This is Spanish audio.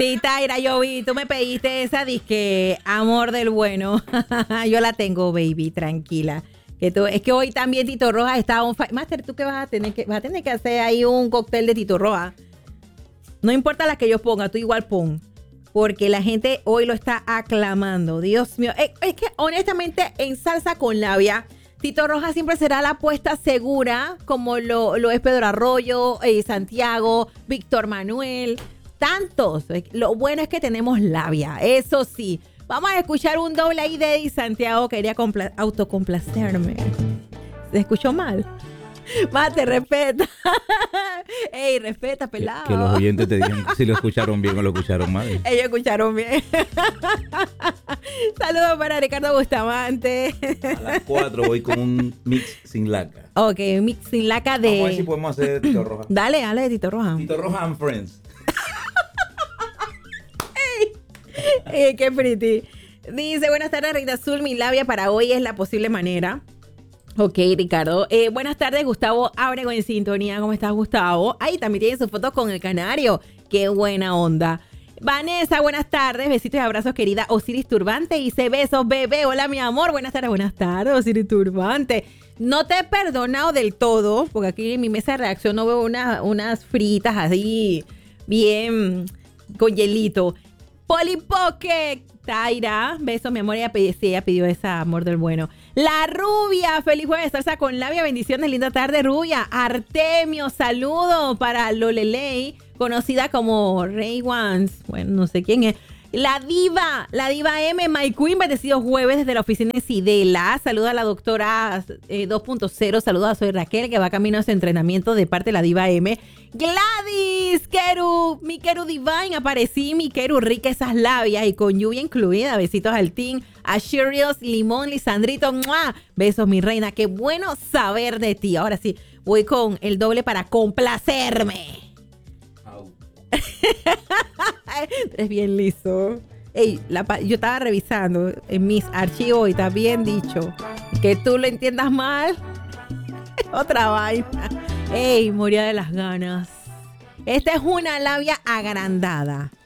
Sí, Taira, yo vi, tú me pediste esa disque amor del bueno. Yo la tengo, baby, tranquila. Es que hoy también Tito Roja está on fire. Master, ¿tú qué vas a tener que hacer ahí un cóctel de Tito Roja? No importa la que yo ponga, tú igual pon. Porque la gente hoy lo está aclamando. Dios mío. Es que honestamente en salsa con labia, Tito Roja siempre será la apuesta segura, como lo es Pedro Arroyo, Santiago, Víctor Manuel, tantos. Lo bueno es que tenemos labia, eso sí. Vamos a escuchar un doble ahí de Eddie Santiago. Quería autocomplacerme. ¿Se escuchó mal? Mate, respeta. Ey, respeta, pelado. Que los oyentes te digan si lo escucharon bien o lo escucharon mal. Ellos escucharon bien. Saludos para Ricardo Bustamante. A las 4 voy con un mix sin laca. Ok, un mix sin laca de... Vamos a ver si podemos hacer Tito Roja. Dale de Tito Roja. Tito Roja and Friends. Ey, qué pretty. Dice, buenas tardes, Reina Azul. Mi labia para hoy es la posible manera. Ok, Ricardo. Buenas tardes, Gustavo Ábrego en sintonía. ¿Cómo estás, Gustavo? Ahí también tiene sus fotos con el canario. Qué buena onda. Vanessa, buenas tardes. Besitos y abrazos, querida Osiris Turbante. Dice, besos, bebé. Hola, mi amor. Buenas tardes, Osiris Turbante. No te he perdonado del todo, porque aquí en mi mesa de reacción no veo unas fritas así, bien con hielito. Polipoque, Taira, besos, mi amor, ella pidió ese amor del bueno. La Rubia, feliz jueves, salsa con labia, bendiciones, linda tarde, Rubia. Artemio, saludo para Lolelei, conocida como Ray Wans, bueno, no sé quién es. La diva M, My Queen, bendecidos jueves desde la oficina de Sidela. Saluda a la doctora 2.0, saluda a Soy Raquel, que va camino a su entrenamiento de parte de la diva M. Gladys, mi Keru Divine, aparecí, mi Keru rica esas labias y con lluvia incluida. Besitos al team, a Shirios, Limón, Lisandrito, ¡mua! Besos, mi reina, qué bueno saber de ti. Ahora sí, voy con el doble para complacerme. Es bien liso. Ey, yo estaba revisando en mis archivos y está bien dicho. Que tú lo entiendas mal, otra vaina. Ey, moría de las ganas. Esta es una labia agrandada.